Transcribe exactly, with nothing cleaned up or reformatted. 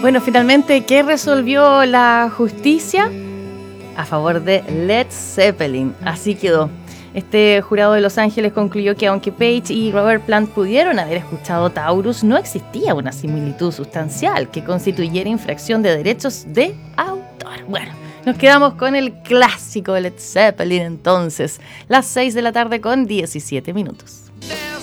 Bueno, finalmente, ¿qué resolvió la justicia? A favor de Led Zeppelin. Así quedó. Este jurado de Los Ángeles concluyó que aunque Page y Robert Plant pudieron haber escuchado Taurus, no existía una similitud sustancial que constituyera infracción de derechos de autor. Bueno, nos quedamos con el clásico de Led Zeppelin entonces. Las seis de la tarde con diecisiete minutos.